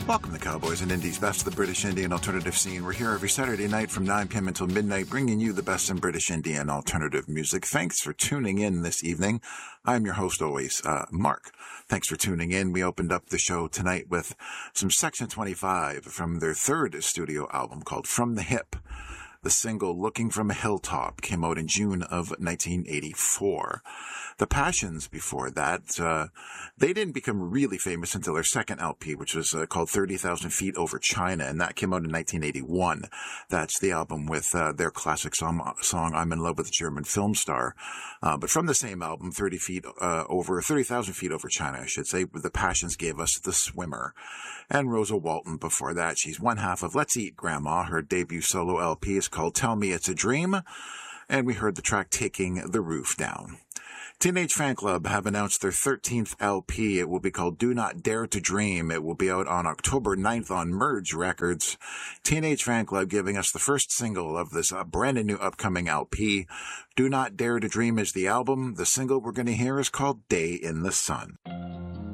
Welcome to Cowboys and Indies, best of the British Indian alternative scene. We're here every Saturday night from 9 p.m. until midnight, bringing you the best in British Indian alternative music. Thanks for tuning in this evening. I'm your host always, Mark. Thanks for tuning in. We opened up the show tonight with some Section 25 from their third studio album called From the Hip. The single Looking from a Hilltop came out in June of 1984. The Passions before that, they didn't become really famous until their second LP, which was called 30,000 Feet Over China, and that came out in 1981. That's the album with their classic song, I'm in Love with a German Film Star. But from the same album, 30,000 Feet Over China, I should say, The Passions gave us The Swimmer. And Rosa Walton before that. She's one half of Let's Eat Grandma. Her debut solo LP is called Tell Me It's a Dream. And we heard the track Taking the Roof Down. Teenage Fanclub have announced their 13th LP. It will be called Do Not Dare to Dream. It will be out on October 9th on Merge Records. Teenage Fanclub giving us the first single of this brand new upcoming LP. Do Not Dare to Dream is the album. The single we're going to hear is called Day in the Sun.